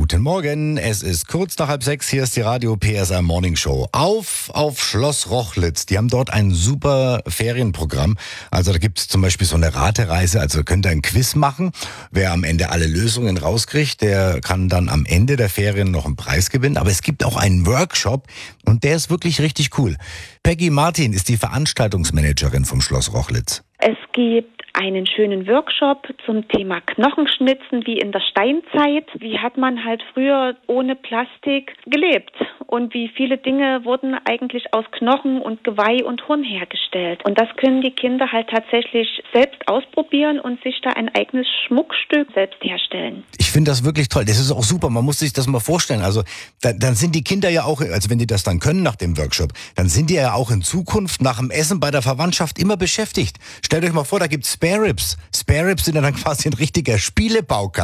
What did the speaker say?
Guten Morgen, es ist kurz nach 5:30, hier ist die Radio PSR Morning Show. Auf Schloss Rochlitz, die haben dort ein super Ferienprogramm. Also da gibt's zum Beispiel so eine Ratereise, also könnt ihr ein Quiz machen. Wer am Ende alle Lösungen rauskriegt, der kann dann am Ende der Ferien noch einen Preis gewinnen. Aber es gibt auch einen Workshop und der ist wirklich richtig cool. Peggy Martin ist die Veranstaltungsmanagerin vom Schloss Rochlitz. Es gibt einen schönen Workshop zum Thema Knochenschnitzen wie in der Steinzeit. Wie hat man halt früher ohne Plastik gelebt? Und wie viele Dinge wurden eigentlich aus Knochen und Geweih und Horn hergestellt? Und das können die Kinder halt tatsächlich selbst ausprobieren und sich da ein eigenes Schmuckstück selbst herstellen. Ich finde das wirklich toll. Das ist auch super. Man muss sich das mal vorstellen. Also dann sind die Kinder ja auch, also wenn die das dann können nach dem Workshop, dann sind die ja auch in Zukunft nach dem Essen bei der Verwandtschaft immer beschäftigt. Stellt euch mal vor, da gibt's Spare Ribs. Spare Ribs sind ja dann quasi ein richtiger Spielebaukasten.